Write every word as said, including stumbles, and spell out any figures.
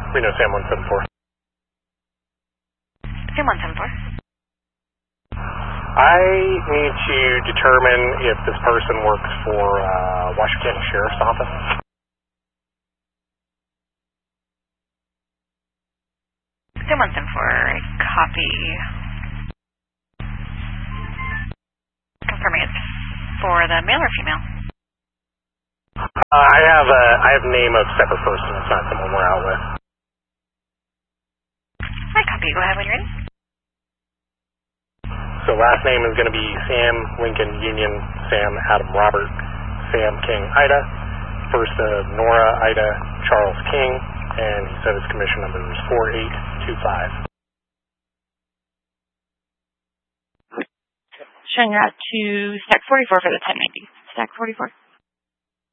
Reno Sam one seven four. Sam one seven four. I need to determine if this person works for uh, Washington County Sheriff's Office. Sam one seven four, copy. Confirming it's for the male or female? Uh, I have a I have a name of separate person. It's not someone we're out with. I copy. Go ahead when you're ready. So last name is going to be Sam Lincoln Union Sam Adam Robert Sam King Ida. First of Nora Ida Charles King, and he said his commission number is four eight two five. Showing out to stack forty-four for the ten ninety. Stack forty-four.